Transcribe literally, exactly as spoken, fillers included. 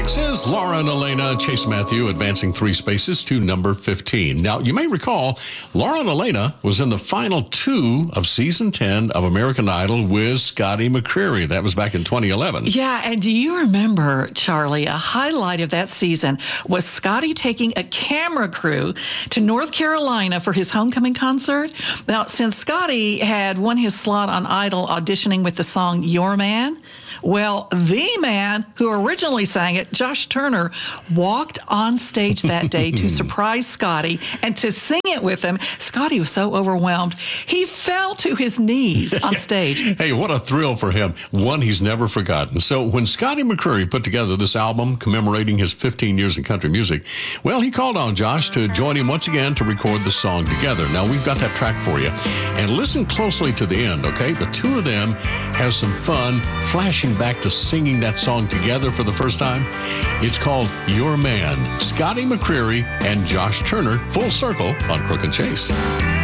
Is Laura and Elena. Chase Matthew advancing three spaces to number fifteen. Now, you may recall, Laura and Elena was in the final two of season ten of American Idol with Scotty McCreery. That was back in twenty eleven. Yeah, and do you remember, Charlie, a highlight of that season was Scotty taking a camera crew to North Carolina for his homecoming concert. Now, since Scotty had won his slot on Idol auditioning with the song Your Man, well, the man who originally sang it, Josh Turner, walked on stage that day to surprise Scotty and to sing it with him. Scotty was so overwhelmed, he fell to his knees on stage. Hey, what a thrill for him. One he's never forgotten. So when Scotty McCreery put together this album commemorating his fifteen years in country music, well, he called on Josh to join him once again to record the song together. Now, we've got that track for you. And listen closely to the end, okay? The two of them have some fun flashing back to singing that song together for the first time. It's called Your Man. Scotty McCreery and Josh Turner, full circle on Crook and Chase.